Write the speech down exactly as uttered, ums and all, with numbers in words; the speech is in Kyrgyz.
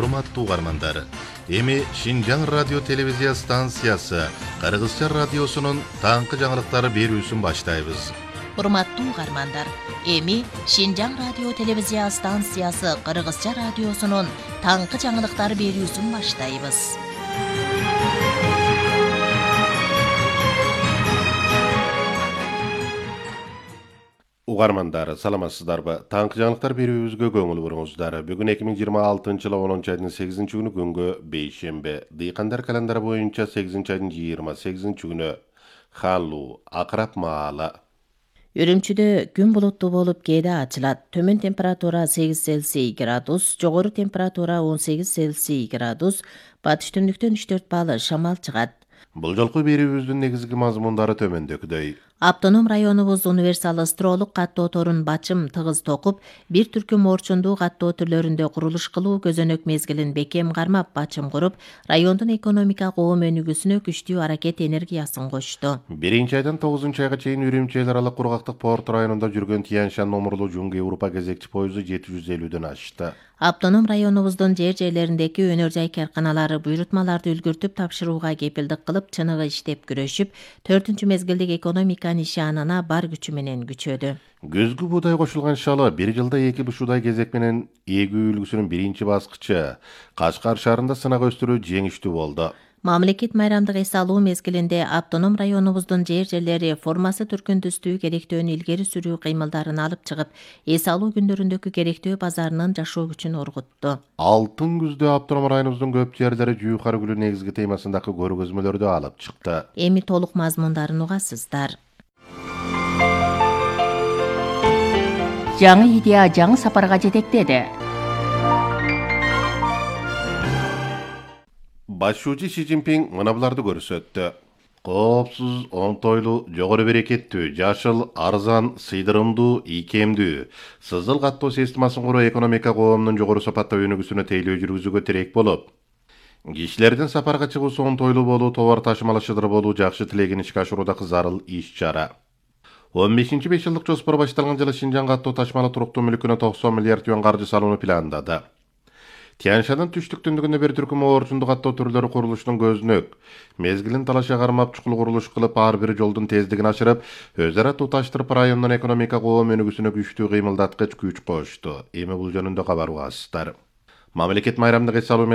урматтуу угармандар. Эми Шинжаң радио телевизия станциясы Кыргызча радиосунун таңкы жаңылыктары берүүсүн баштайбыз. Урматтуу угармандар, эми Шинжаң радио телевизия станциясы Кыргызча радиосунун таңкы жаңылыктары берүүсүн баштайбыз. Угармандар, саламатсыздарбы? Таңкы жаңылыктар берүүбүзгө көңүл буруңуздар. Бүгүн эки миң жыйырма алтынчы жылы онунчу айдын сегизинчи күнү күнгө бейшембе. Дыйкандар календары боюнча сегизинчи айдын жыйырма сегизинчи күнү Халлу, акырап маалы. Үрүмчүдө күн булуттуу болуп кээде ачылат. Төмөн температура сегиз Цельсий градус, жогору температура он сегиз Цельсий градус, батыш түндүктөн үч төрт балл шамал чыгат. Бул жолку берүүбүздүн негизги мазмундары төмөндөгүдөй. Автоном районубуз универсал ыстролук каттоо торун бачым тыгыз токуп, бир түркүм орчундуу каттоо түрлөрүндө курулуш кылуу көзөнөк мезгилин бекем кармап бачым куруп, райондун экономика коом өнүгүүсүнө күчтүү аракет энергиясын кошту. Биринчи айдан тогузунчу айга чейин Үрүмчү эл аралык кургактык порт районунда жүргөн Тянь-Шань номурлуу Жуңгы Европа кезекчи поезду жети жүз элүүдөн ашты. Автоном районубуздун жер-жерлериндеки өнөр жай карканалары буйрутмаларды үлгүртүп тапшырууга кепилдик кылып, чыныгы иштеп күрөшүп, төртүнчү мезгилдик экономика нишанына бар күчү менен күчөдү. Көзгү буудай кошулган шалы бир жылда эки бушудай кезек менен эгүү үлгүсүнүн биринчи баскычы Кашкар шаарында сынак өстүрүү жеңиштүү болду. Мамлекет майрамдык эс алуу мезгилинде автоном районубуздун жер-жерлери формасы түркүндүстүү керектөөнү илгери сүрүү кыймылдарын алып чыгып, эс алуу күндөрүндөгү керектөө базарынын жашоо күчүн оргутту. Алтын күздө автоном районубуздун көп жерлери жуукар гүлү негизги темасындагы көргөзмөлөрдү алып чыкты. Эми толук мазмундарын угасыздар. Жаңы идея жаңы сапарга жетектеди. Башчуучу Си Цзиньпин мына буларды көрсөттү. Коопсуз, оңтойлуу, жогору берекеттүү, жашыл, арзан, сыйдырымдуу, ийкемдүү, сызыл каттоо системасын куруу экономика коомдун жогору сапаттуу өнүгүүсүнө тейлөө жүргүзүүгө тирек болуп, кишилердин сапарга чыгуусу оңтойлуу болуу, товар ташымалы шыдыр болуу жакшы тилегин ишке ашыруудагы зарыл иш-чара. он бешинчи беш жылдык жоспор башталган жылы Шинжаң каттоо ташмалы туруктуу мүлкүнө токсон миллиард юан каржы салууну пландады. Тянь-Шаньдын түштүк түндүгүндө бир түркүм орчундуу каттоо түрлөрү курулушунун көзүнөк мезгилин талаша кармап чукул курулуш кылып, ар бир жолдун тездигин ашырып, өз ара туташтырып, райондун экономика коом өнүгүүсүнө күчтүү кыймылдаткыч күч кошту. Эми бул жөнүндө кабар угасыздар. Мамлекет майрамдык эс алуу